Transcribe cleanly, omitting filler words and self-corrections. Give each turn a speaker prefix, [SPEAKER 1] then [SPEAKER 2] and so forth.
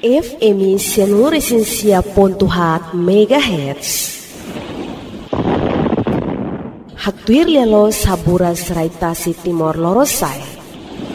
[SPEAKER 1] FM Seluruh Pontuhat MHz. Haktuir lelo sabura serai tasi Timor Lorosai.